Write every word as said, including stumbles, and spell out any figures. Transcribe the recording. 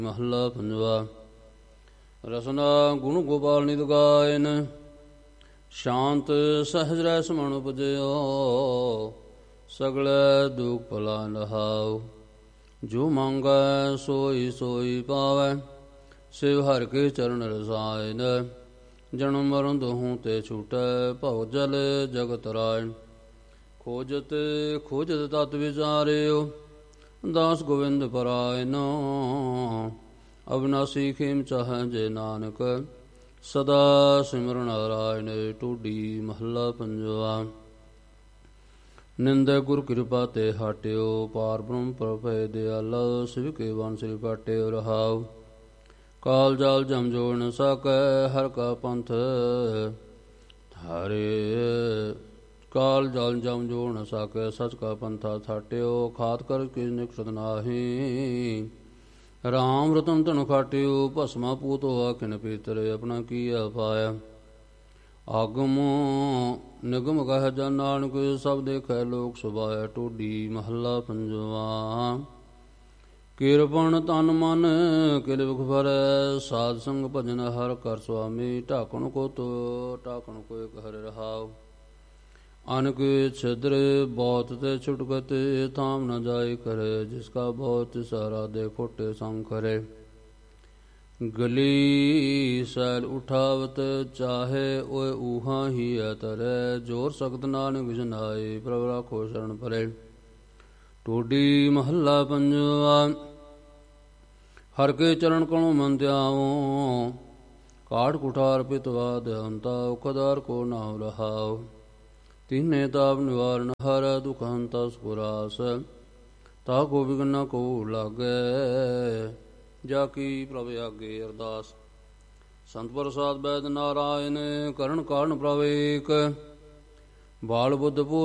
ਮਹੱਲਾ ਪੰਜਵਾ। ਰਸਨਾ ਗੁਣ ਗੋਪਾਲ ਨਿਤ ਗਾਇਨ, ਸ਼ਾਂਤ ਸਹਜ ਰਹਿ ਸਮਣ ਉਪਜਿਓ। ਸਗਲੇ ਦੁਖ ਭਲਾ ਨਹਾਉ, ਜੋ ਮੰਗੈ ਸੋਈ ਸੋਈ ਪਾਵੈ। ਸਿਵ ਹਰਿ ਕੇ ਚਰਨ ਰਸਾਇਨ, ਜਨਮ ਮਰਨ ਦੋਹੂੰ ਤੇ ਛੂਟੈ। ਭਉ ਜਲ ਜਗਤ ਰਾਇਣ, ਖੋਜਤ ਖੋਜਤ ਤਤ ਵਿਚਾਰਿਓ। ਦਾਸ ਗੋਵਿੰਦ ਪਰਾਇਨ, ਅਵਿਨਾਸੀ ਖੇਮ ਚਾਹੈ ਜੇ ਨਾਨਕ। ਸਦਾ ਸਿਮਰਨ ਨਾਰਾਇਣ। ਟੋਡੀ ਮਹੱਲਾ ਪੰਜਵਾ। ਨਿੰਦੈ ਗੁਰ ਕਿਰਪਾ ਤੇ ਹਟਿਓ, ਪਾਰ ਬ੍ਰਹਮ ਪ੍ਰਭੈ ਦਿਆਲਾ। ਸਿਵ ਕੇ ਬਾਂਸੁਰੀ ਪਾਟਿਓ ਰਹਾਉ, ਕਾਲ ਜਾਲ ਜਮ ਜੋੜ ਨ ਸਕੈ। ਹਰਿ ਕਾ ਪੰਥ ਧਾਰੇ, ਕਾਲ ਜਾਲ ਜਮ ਜੋੜ ਨ ਸਕੈ। ਸਚ ਕਾ ਪੰਥਾ ਥਾਟਿਓ, ਖਾਤ ਕਰ ਕੇ ਨਿਕਸਤ ਨਾਹੀ। ਰਾਮ ਰਤਨ ਧਨ ਖਾਟਿਓ, ਭਸਮਾ ਪੂਤ ਹੋਆ ਕਿਨ ਪੀਤਰ। ਆਪਣਾ ਕੀਆ ਪਾਇਆ, ਆਗਮ ਨਿਗਮ ਕਹਿ ਜਨ ਨਾਨਕ। ਸਭ ਦੇਖੈ ਲੋਕ ਸੁਭਾਇਆ। ਟੋਡੀ ਮਹੱਲਾ ਪੰਜਵਾ। ਕਿਰਪਨ ਤਨ ਮਨ ਕਿਲ ਵਿਖ ਭਰੈ, ਸਾਧ ਸੰਗ ਭਜਨ ਹਰਿ ਕਰ ਸੁਆਮੀ। ਢਾਕਣ ਕੋ ਤੋ ਢਾਕਣ ਕੋ ਇਕ ਹਰਿ ਰਹਾਉ, ਅਨਕ ਛਿਦਰ ਬਹੁਤ ਤੇ ਛੁਟਕਤ। ਥਾਮ ਨ ਜਾਇ ਕਰੇ, ਜਿਸ ਕਾ ਬਹੁਤ ਸਾਰਾ ਦੇ ਖੋਟੇ ਸੰਗ ਕਰੇ। ਗਲੀ ਸੈਲ ਉਠਾਵਤ ਚਾਹੇ, ਓਏ ਊਹਾ ਹੀ ਅਤਰੈ। ਜੋਰ ਸਖਤ ਨਾਨਕ ਜਨਾਏ, ਪ੍ਰਭ ਰਾਖੋ ਸ਼ਰਨ ਪਰੇ। ਟੋਡੀ ਮਹੱਲਾ ਪੰਜਵਾ। ਹਰਿ ਕੇ ਚਰਨ ਕਉ ਮਨ ਧਿਆਵੋ, ਕਾਠ ਕੁਠਾਰ ਪਿਤਵਾ ਦਹੰਤਾ। ਔਖਦਾਰ ਕੋ ਨਾਉ ਰਹਾਉ, ਤੀਨੇ ਤਾਪ ਨਿਵਾਰਨ ਹਰੈ। ਦੁਖ ਹੰਤਾ ਸੁਖਰਾਸ, ਤਾ ਕੋ ਵਿਘਨ ਨ ਕੋ ਲਾਗੈ। ਜਾ ਕੀ ਪ੍ਰਭ ਆਗੇ ਅਰਦਾਸ। ਸੰਤ ਪ੍ਰਸਾਦ ਬੈਦ ਨਾਰਾਇਣ, ਕਰਨ ਕਾਰਨ ਪ੍ਰਭ ਏਕ। ਬਾਲ ਬੁੱਧ